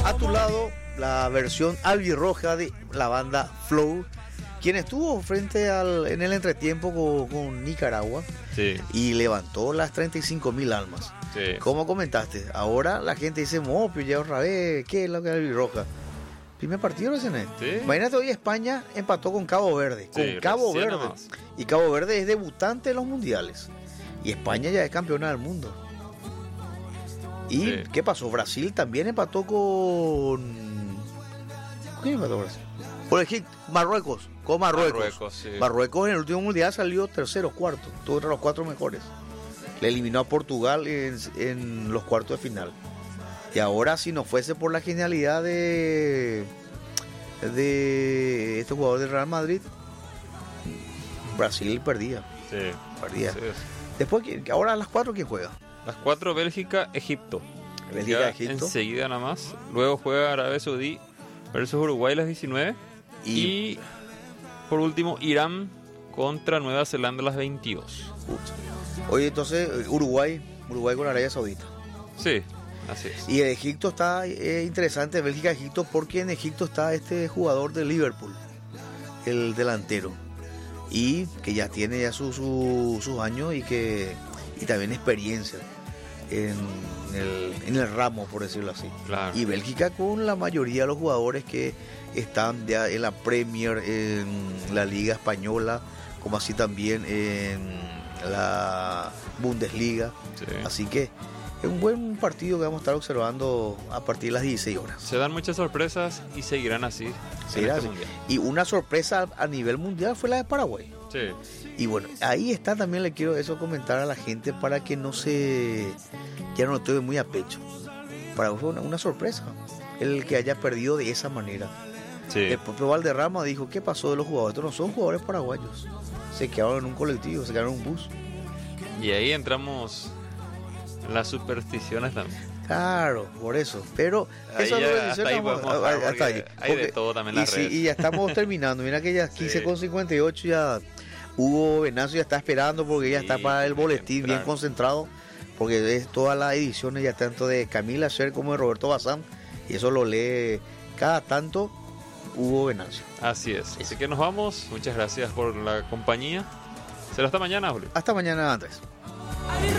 A tu lado, la versión albirroja de la banda Flow, quien estuvo en el entretiempo con Nicaragua, Sí, y levantó las 35.000 almas. sí. Como comentaste, ahora la gente dice, Mopio, ya otra vez, ¿qué es lo que es albirroja? Primer partido recién es. Sí. Imagínate, hoy España empató con Cabo Verde. Con Sí, Cabo recién Verde. nomás. Y Cabo Verde es debutante en los mundiales. Y España ya es campeona del mundo. ¿Y Sí. qué pasó? Brasil también empató con... ¿Quién empató Brasil? Por Egipto, Marruecos. Con Marruecos. Marruecos, sí. Marruecos en el último mundial salió tercero, cuarto. Estuvo entre los 4 mejores. Le eliminó a Portugal en los cuartos de final. Y ahora, si no fuese por la genialidad de este jugador del Real Madrid, Brasil perdía. Sí. Perdía. Sí. Después, ahora a las 4, ¿quién juega? Las 4, Bélgica, Egipto. Bélgica, Ya Egipto. enseguida nada más. Luego juega Arabia Saudí versus Uruguay las 19. Y por último, Irán contra Nueva Zelanda las 22. Oye, entonces, Uruguay con Arabia Saudita. Sí, así es. Y Egipto está interesante, Bélgica, Egipto, porque en Egipto está este jugador de Liverpool, el delantero, y que ya tiene ya sus años y también experiencia en el ramo, por decirlo así. Claro. Y Bélgica con la mayoría de los jugadores que están ya en la Premier, en la Liga Española, como así también en la Bundesliga. Sí. Así que es un buen partido que vamos a estar observando a partir de las 16 horas. Se dan muchas sorpresas y seguirán así. Seguirá en así. este mundial. Y una sorpresa a nivel mundial fue la de Paraguay. Sí. Y bueno, ahí está, también le quiero eso comentar a la gente para que ya no lo tome muy a pecho. Paraguay fue una sorpresa el que haya perdido de esa manera. Sí. El propio Valderrama dijo, ¿qué pasó de los jugadores? Estos no son jugadores paraguayos. Se quedaron en un colectivo, se quedaron en un bus. Y ahí entramos en las supersticiones también. Claro, por eso. Pero Ahí eso ya, no lo hasta ahí mencionamos. podemos bajar, Hasta ahí. porque hay de todo también en las redes. Y ya estamos terminando. Mira que ya 15:58 Sí. ya Hugo Venancio ya está esperando porque ya Sí, está para el boletín bien temprano. concentrado. Porque es todas las ediciones ya tanto de Camila Sher como de Roberto Bazán. Y eso lo lee cada tanto Hugo Venancio. Así es. Así que nos vamos. Muchas gracias por la compañía. Será hasta mañana, Julio. Hasta mañana, Andrés.